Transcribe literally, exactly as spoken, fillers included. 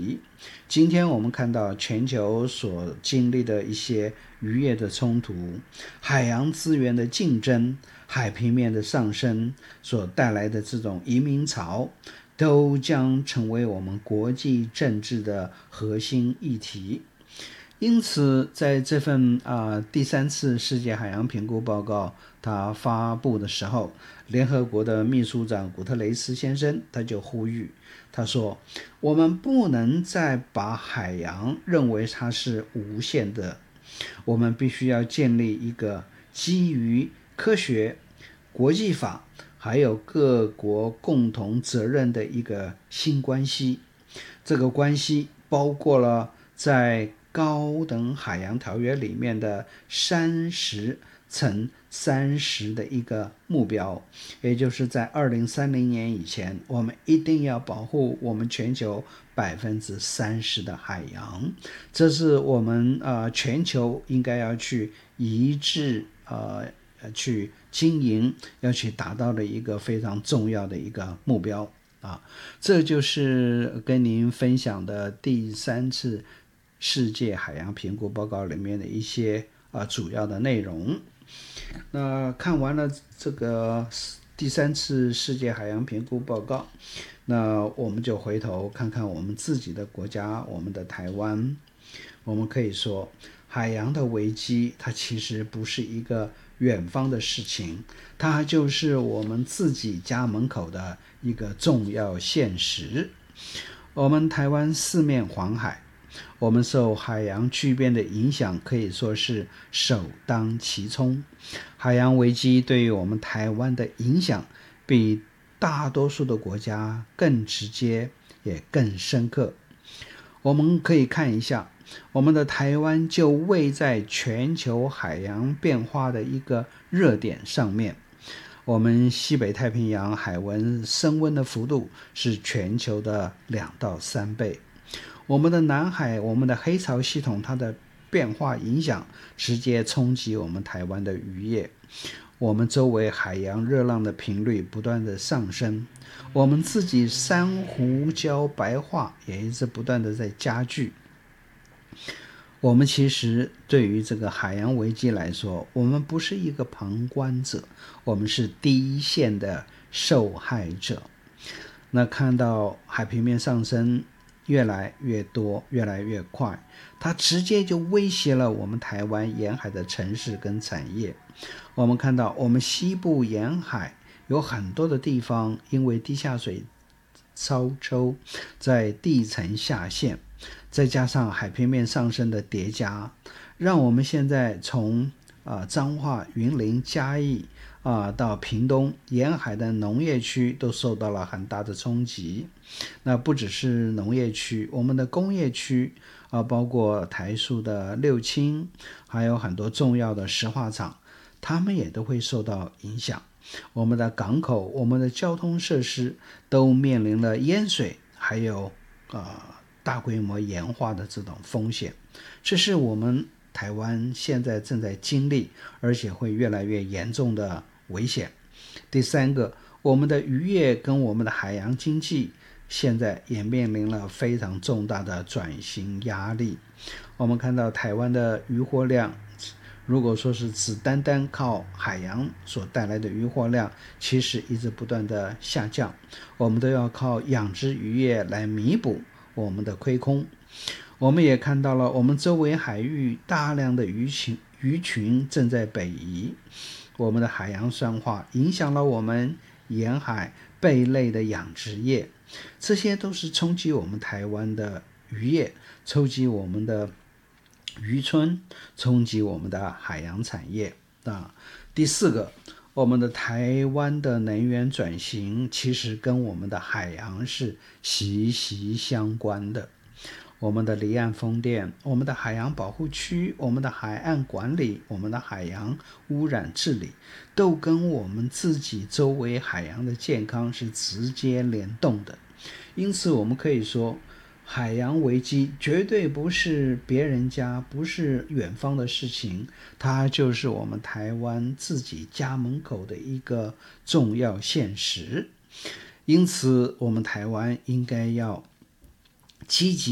题。今天我们看到全球所经历的一些渔业的冲突，海洋资源的竞争，海平面的上升所带来的这种移民潮，都将成为我们国际政治的核心议题。因此在这份、呃、第三次世界海洋评估报告它发布的时候，联合国的秘书长古特雷斯先生他就呼吁，他说我们不能再把海洋认为它是无限的，我们必须要建立一个基于科学、国际法还有各国共同责任的一个新关系。这个关系包括了在高等海洋条约里面的三十乘三十的一个目标，也就是在二零三零年以前，我们一定要保护我们全球百分之三十的海洋，这是我们呃全球应该要去一致呃去经营，要去达到的一个非常重要的一个目标啊。这就是跟您分享的第三次世界海洋评估报告里面的一些、呃、主要的内容。那看完了这个第三次世界海洋评估报告，那我们就回头看看我们自己的国家，我们的台湾。我们可以说海洋的危机它其实不是一个远方的事情，它就是我们自己家门口的一个重要现实。我们台湾四面环海，我们受海洋巨变的影响可以说是首当其冲。海洋危机对于我们台湾的影响比大多数的国家更直接也更深刻。我们可以看一下，我们的台湾就位在全球海洋变化的一个热点上面。我们西北太平洋海温升温的幅度是全球的两到三倍。我们的南海，我们的黑潮系统，它的变化影响直接冲击我们台湾的渔业。我们周围海洋热浪的频率不断的上升，我们自己珊瑚礁白化也一直不断的在加剧。我们其实对于这个海洋危机来说，我们不是一个旁观者，我们是第一线的受害者。那看到海平面上升越来越多，越来越快，它直接就威胁了我们台湾沿海的城市跟产业。我们看到我们西部沿海有很多的地方因为地下水超抽，在地层下陷，再加上海平面上升的叠加，让我们现在从呃彰化、云林、嘉义啊、呃、到屏东沿海的农业区都受到了很大的冲击。那不只是农业区，我们的工业区啊、呃，包括台塑的六轻，还有很多重要的石化厂，他们也都会受到影响。我们的港口，我们的交通设施都面临了淹水，还有呃大规模盐化的这种风险。这是我们台湾现在正在经历，而且会越来越严重的危险。第三个，我们的渔业跟我们的海洋经济现在也面临了非常重大的转型压力。我们看到台湾的渔获量，如果说是只单单靠海洋所带来的渔获量，其实一直不断的下降，我们都要靠养殖渔业来弥补我们的亏空。我们也看到了我们周围海域大量的鱼群鱼群正在北移，我们的海洋酸化影响了我们沿海贝类的养殖业，这些都是冲击我们台湾的渔业，冲击我们的渔村，冲击我们的海洋产业啊。第四个，我们的台湾的能源转型其实跟我们的海洋是息息相关的。我们的离岸风电，我们的海洋保护区，我们的海岸管理，我们的海洋污染治理，都跟我们自己周围海洋的健康是直接联动的。因此我们可以说，海洋危机绝对不是别人家，不是远方的事情，它就是我们台湾自己家门口的一个重要现实。因此我们台湾应该要积极